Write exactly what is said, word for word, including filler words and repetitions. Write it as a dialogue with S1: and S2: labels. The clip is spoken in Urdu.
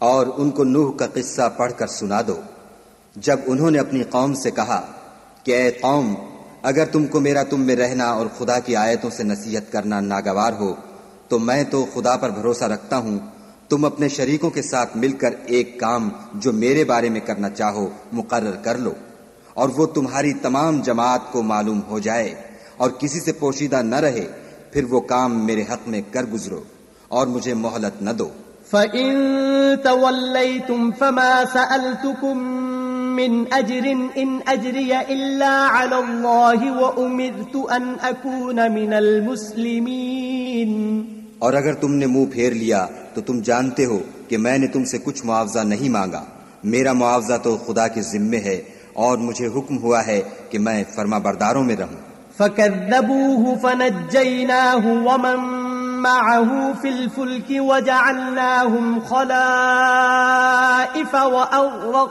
S1: اور ان کو نوح کا قصہ پڑھ کر سنا دو جب انہوں نے اپنی قوم سے کہا کہ اے قوم، اگر تم کو میرا تم میں رہنا اور خدا کی آیتوں سے نصیحت کرنا ناگوار ہو تو میں تو خدا پر بھروسہ رکھتا ہوں، تم اپنے شریکوں کے ساتھ مل کر ایک کام جو میرے بارے میں کرنا چاہو مقرر کر لو، اور وہ تمہاری تمام جماعت کو معلوم ہو جائے اور کسی سے پوشیدہ نہ رہے، پھر وہ کام میرے حق میں کر گزرو اور مجھے مہلت نہ دو۔
S2: فَإِن تَوَلَّيْتُمْ فَمَا سَأَلْتُكُم مِّنْ أَجْرٍ إِنْ أَجْرِيَ إِلَّا عَلَى اللَّهِ وَأُمِرْتُ أَنْ أَكُونَ مِنَ الْمُسْلِمِينَ۔
S1: اور اگر تم نے منہ پھیر لیا تو تم جانتے ہو کہ میں نے تم سے کچھ معاوضہ نہیں مانگا، میرا معاوضہ تو خدا کے ذمے ہے اور مجھے حکم ہوا ہے کہ میں فرما برداروں میں رہوں۔
S2: فَكَذَّبُوهُ فَنَجَّيْنَاهُ وَمَن مَّعَهُ فِي الْفُلْكِ وَجَعَلْنَاهُمْ خَلَائِفَ وَأَغْرَقْنَا